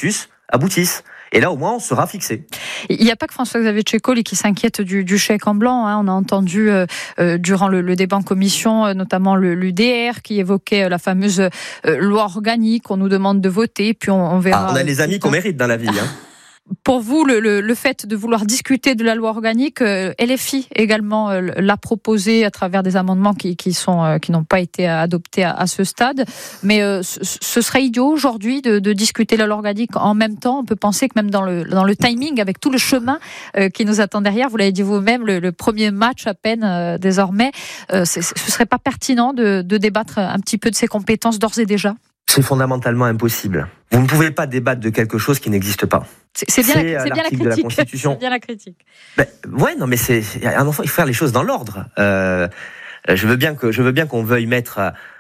processus aboutisse. Et là, au moins, on sera fixé. Il n'y a pas que François-Xavier Tchécoli qui s'inquiète du chèque en blanc. On a entendu durant le débat en commission, notamment l'UDR qui évoquait la fameuse loi organique qu'on nous demande de voter. Puis on verra. On a les amis qu'on mérite dans la vie. Pour vous, le fait de vouloir discuter de la loi organique, LFI également l'a proposé à travers des amendements qui n'ont pas été adoptés à ce stade. Mais ce serait idiot aujourd'hui de discuter de la loi organique en même temps. On peut penser que même dans le timing, avec tout le chemin qui nous attend derrière, vous l'avez dit vous-même, le premier match à peine désormais, ce serait pas pertinent de débattre un petit peu de ses compétences d'ores et déjà? C'est fondamentalement impossible. Vous ne pouvez pas débattre de quelque chose qui n'existe pas. C'est bien la critique. De la Constitution. C'est bien la critique. Mais à un enfant, il faut faire les choses dans l'ordre. Je veux bien qu'on veuille mettre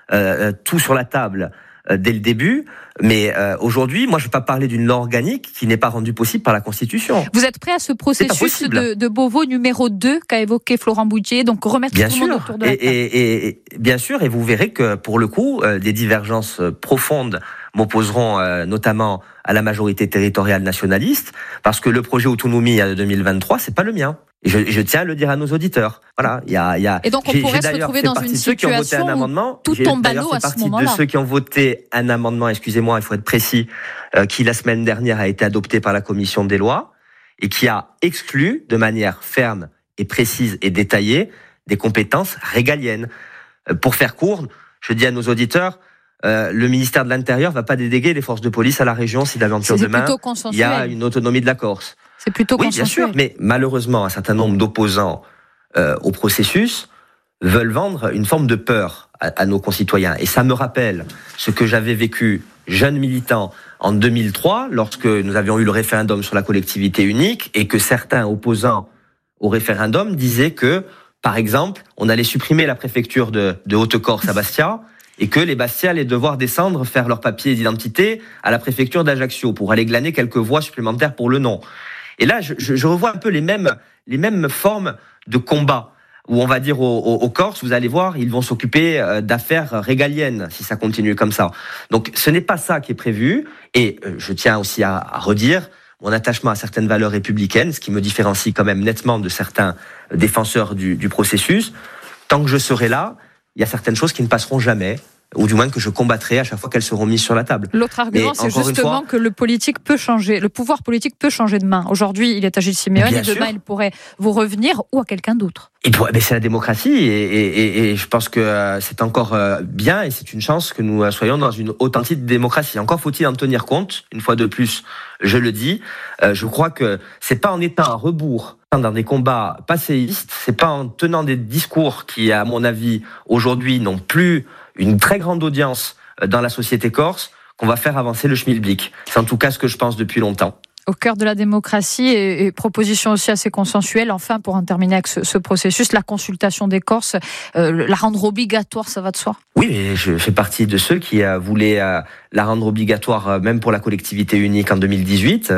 tout sur la table dès le début, mais aujourd'hui, moi, je ne veux pas parler d'une loi organique qui n'est pas rendue possible par la Constitution. Vous êtes prêt à ce processus de Beauvau numéro 2 qu'a évoqué Florent Boudier, donc remettre tout le monde autour de la table. Et bien sûr, et vous verrez que pour le coup, des divergences profondes m'opposeront notamment à la majorité territoriale nationaliste, parce que le projet autonomie de 2023, c'est pas le mien. Et je tiens à le dire à nos auditeurs. Voilà, il y a. Et donc on pourrait se retrouver dans une situation où tout tombe à l'eau à ce moment-là. De ceux qui ont voté un amendement, excusez-moi, il faut être précis, qui la semaine dernière a été adopté par la commission des lois et qui a exclu de manière ferme et précise et détaillée des compétences régaliennes. Pour faire court, je dis à nos auditeurs, le ministère de l'Intérieur va pas déléguer les forces de police à la région si d'aventure demain il y a une autonomie de la Corse. C'est plutôt consensuel. Bien sûr, mais malheureusement, un certain nombre d'opposants au processus veulent vendre une forme de peur à nos concitoyens. Et ça me rappelle ce que j'avais vécu jeune militant en 2003, lorsque nous avions eu le référendum sur la collectivité unique, et que certains opposants au référendum disaient que, par exemple, on allait supprimer la préfecture de Haute-Corse à Bastia, et que les Bastiais allaient devoir descendre, faire leurs papiers d'identité à la préfecture d'Ajaccio pour aller glaner quelques voix supplémentaires pour le non. Et là, je revois un peu les mêmes formes de combat, où on va dire aux Corses, vous allez voir, ils vont s'occuper d'affaires régaliennes, si ça continue comme ça. Donc ce n'est pas ça qui est prévu, et je tiens aussi à redire mon attachement à certaines valeurs républicaines, ce qui me différencie quand même nettement de certains défenseurs du processus. Tant que je serai là, il y a certaines choses qui ne passeront jamais, ou du moins que je combattrai à chaque fois qu'elles seront mises sur la table. L'autre argument, c'est justement que le politique peut changer, le pouvoir politique peut changer de main. Aujourd'hui, il est à Gilles Siméoni, et demain, il pourrait vous revenir ou à quelqu'un d'autre. Mais c'est la démocratie, et je pense que c'est encore bien, et c'est une chance que nous soyons dans une authentique démocratie. Encore faut-il en tenir compte, une fois de plus, je le dis. Je crois que c'est pas en étant à rebours dans des combats passéistes, c'est pas en tenant des discours qui, à mon avis, aujourd'hui, n'ont plus une très grande audience dans la société corse qu'on va faire avancer le schmilblick. C'est en tout cas ce que je pense depuis longtemps. Au cœur de la démocratie et proposition aussi assez consensuelle. Enfin, pour en terminer avec ce processus, la consultation des Corses, la rendre obligatoire, ça va de soi? Oui, mais je fais partie de ceux qui voulaient la rendre obligatoire, même pour la collectivité unique en 2018.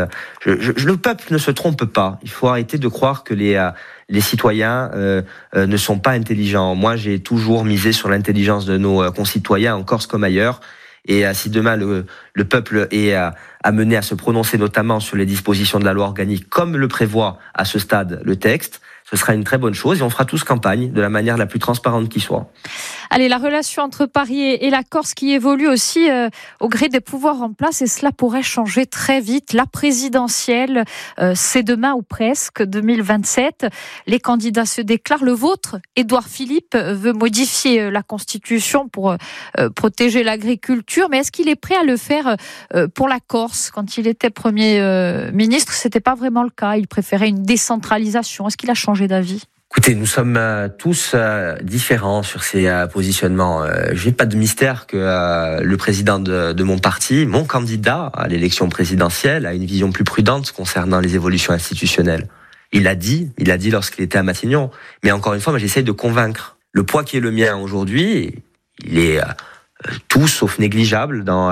Le peuple ne se trompe pas. Il faut arrêter de croire que les citoyens ne sont pas intelligents. Moi, j'ai toujours misé sur l'intelligence de nos concitoyens en Corse comme ailleurs. Et si demain le peuple est amené à se prononcer notamment sur les dispositions de la loi organique, comme le prévoit à ce stade le texte, ce sera une très bonne chose et on fera tous campagne de la manière la plus transparente qui soit. Allez, la relation entre Paris et la Corse qui évolue aussi au gré des pouvoirs en place, et cela pourrait changer très vite. La présidentielle, c'est demain ou presque, 2027. Les candidats se déclarent. Le vôtre, Édouard Philippe, veut modifier la Constitution pour protéger l'agriculture. Mais est-ce qu'il est prêt à le faire pour la Corse? Quand il était Premier ministre, c'était pas vraiment le cas. Il préférait une décentralisation. Est-ce qu'il a changé d'avis? Écoutez, nous sommes tous différents sur ces positionnements. Je n'ai pas de mystère que le président de mon parti, mon candidat à l'élection présidentielle, a une vision plus prudente concernant les évolutions institutionnelles. Il l'a dit lorsqu'il était à Matignon. Mais encore une fois, moi, j'essaye de convaincre. Le poids qui est le mien aujourd'hui, il est tout sauf négligeable dans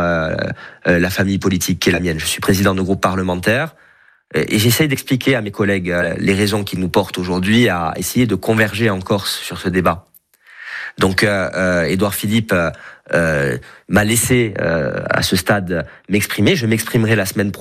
la famille politique qui est la mienne. Je suis président de groupe parlementaire. Et j'essaye d'expliquer à mes collègues les raisons qui nous portent aujourd'hui à essayer de converger en Corse sur ce débat. Donc, Édouard Philippe m'a laissé à ce stade m'exprimer. Je m'exprimerai la semaine prochaine.